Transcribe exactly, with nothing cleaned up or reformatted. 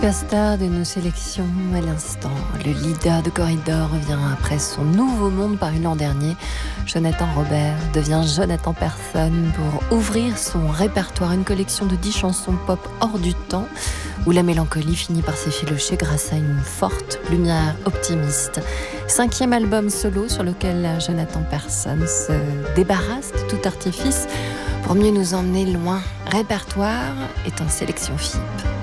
Castar de nos sélections à l'instant. Le leader de Corridor revient après son nouveau monde paru l'an dernier. Jonathan Robert devient Jonathan Persson pour ouvrir son répertoire, une collection de dix chansons pop hors du temps, où la mélancolie finit par s'effilocher grâce à une forte lumière optimiste. Cinquième album solo sur lequel Jonathan Persson se débarrasse de tout artifice pour mieux nous emmener loin. Répertoire est en sélection F I B.